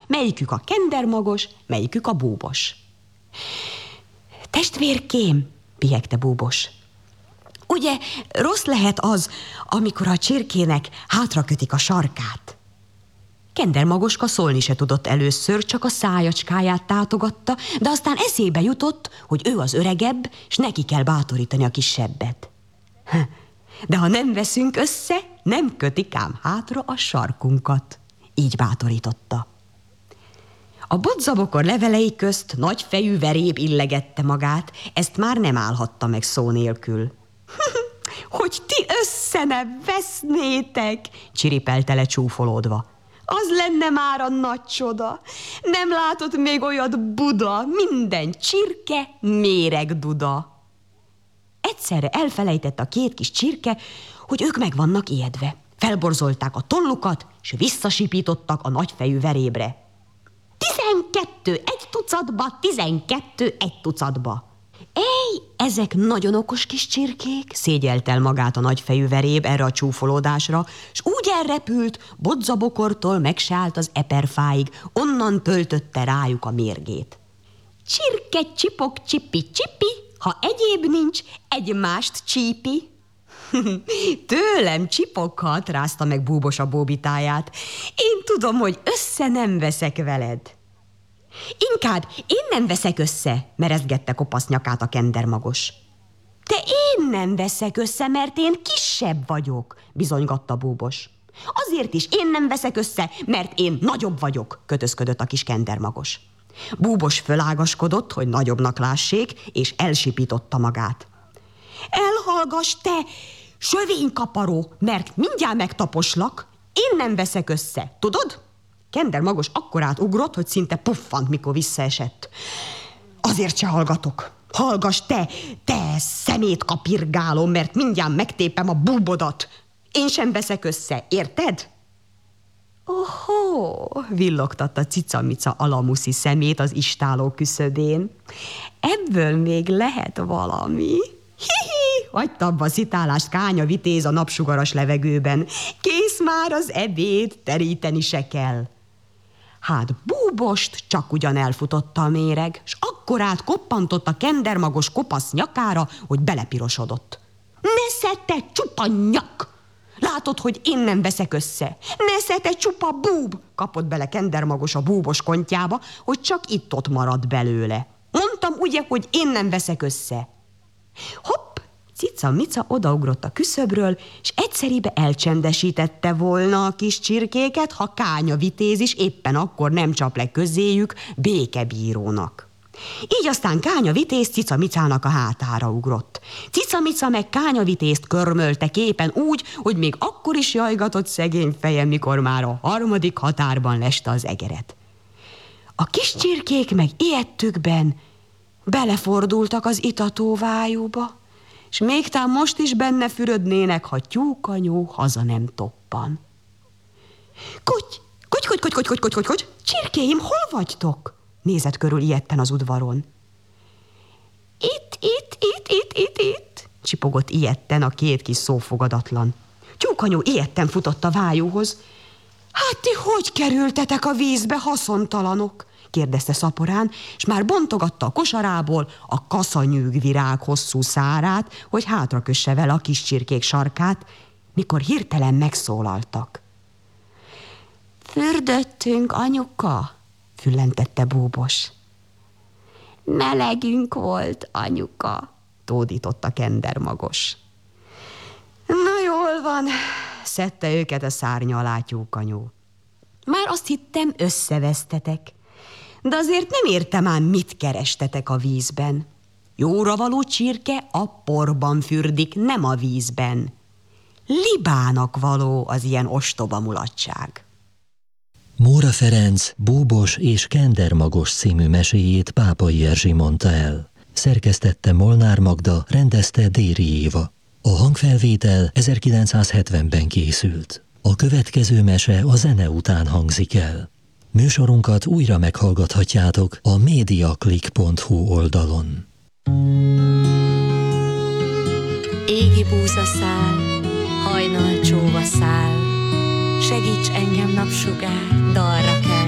Melyikük a kendermagos, melyikük a búbos. Testvérkém, pihegte búbos, ugye rossz lehet az, amikor a csirkének hátrakötik a sarkát? Kendermagoska szólni se tudott először, csak a szájacskáját tátogatta, de aztán eszébe jutott, hogy ő az öregebb, és neki kell bátorítani a kisebbet. De ha nem veszünk össze, nem kötik ám hátra a sarkunkat. Így bátorította. A bodzabokor levelei közt nagyfejű veréb illegette magát, ezt már nem állhatta meg szó nélkül. Hogy ti össze ne vesznétek, csiripelte le csúfolódva. Az lenne már a nagy csoda. Nem látott még olyat Buda, minden csirke méregduda. Egyszerre elfelejtett a két kis csirke, hogy ők meg vannak ijedve. Felborzolták a tollukat, és visszasipítottak a nagyfejű verébre. 12 egy tucatba, 12 egy tucatba. Ej, ezek nagyon okos kis csirkék, szégyelt el magát a nagyfejű veréb erre a csúfolódásra, s úgy elrepült, bodzabokortól meg se állt az eperfáig, onnan töltötte rájuk a mérgét. Csirke, csipok, csipi, csipi, ha egyéb nincs, egymást csípi. Tőlem csipoghat, rázta meg búbos a bóbitáját. Én tudom, hogy össze nem veszek veled. Inkább én nem veszek össze, merezgette kopasz nyakát a kendermagos. De én nem veszek össze, mert én kisebb vagyok, bizonygatta búbos. Azért is én nem veszek össze, mert én nagyobb vagyok, kötözködött a kis kendermagos. Búbos fölágaskodott, hogy nagyobbnak lássék, és elsipította magát. Elhallgass te, sövénykaparó, mert mindjárt megtaposlak. Én nem veszek össze, tudod? Kendermagos akkorát ugrott, hogy szinte puffant, mikor visszaesett. Azért se hallgatok. Hallgass te szemétkapirgálom, mert mindjárt megtépem a búbodat. Én sem veszek össze, érted? Ohó, villogtatta Cicamica alamuszi szemét az istáló küszöbén. Ebből még lehet valami. Hihi, hagyta abba a szitálást Kánya Vitéz a napsugaras levegőben. Kész már az ebéd, teríteni se kell. Hát búbost csak ugyan elfutotta a méreg, s akkorát koppantott a kendermagos kopasz nyakára, hogy belepirosodott. Nesze te csupa nyak! Látod, hogy én nem veszek össze. Nesze te csupa búb! Kapott bele kendermagos a búbos kontjába, hogy csak itt-ott maradt belőle. Mondtam ugye, hogy én nem veszek össze. Hopp! Cica-mica odaugrott a küszöbről, és egyszeribe elcsendesítette volna a kis csirkéket, ha Kánya Vitéz is éppen akkor nem csap le közéjük békebírónak. Így aztán Kánya Vitéz Cica-micának a hátára ugrott. Cica-mica meg Kánya Vitézt körmölte képen úgy, hogy még akkor is jajgatott szegény feje, mikor már a harmadik határban leste az egeret. A kis csirkék meg ijedtükben belefordultak az itató vájúba, és mégtán most is benne fürödnének, ha tyúkanyó haza nem toppan. Kuty, csirkéim, hol vagytok? Nézett körül ijedten az udvaron. Itt, csipogott ijedten a két kis szófogadatlan. Tyúkanyó ijedten futott a vájúhoz. Hát ti hogy kerültetek a vízbe, haszontalanok? Kérdezte szaporán, és már bontogatta a kosarából a kaszanyűgvirág hosszú szárát, hogy hátrakösse vele a kis csirkék sarkát, mikor hirtelen megszólaltak. Fürdöttünk, anyuka, füllentette búbos. Melegünk volt, anyuka, tódította kendermagos. Na jól van, szedte őket a szárnya alá tyúkanyó. Már azt hittem, összevesztetek. De azért nem értem ám, mit kerestetek a vízben. Jóra való csirke a porban fürdik, nem a vízben. Libának való az ilyen ostoba mulatság. Móra Ferenc Búbos és kendermagos című meséjét Pápai Erzsi mondta el. Szerkesztette Molnár Magda, rendezte Déri Éva. A hangfelvétel 1970-ben készült. A következő mese a zene után hangzik el. Műsorunkat újra meghallgathatjátok a mediaclick.hu oldalon. Égi búzaszál, hajnal csóva szál, segíts engem napsugár, dalra kell.